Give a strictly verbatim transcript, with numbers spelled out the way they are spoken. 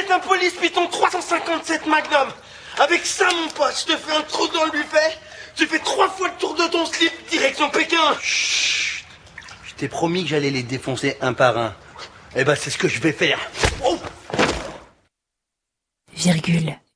c'est un police python trois cent cinquante-sept Magnum. Avec ça, mon pote, je te fais un trou dans le buffet. Tu fais trois fois le tour de ton slip, direction Pékin. Chut. Je t'ai promis que j'allais les défoncer un par un. Eh ben, c'est ce que je vais faire. Oh. Virgule.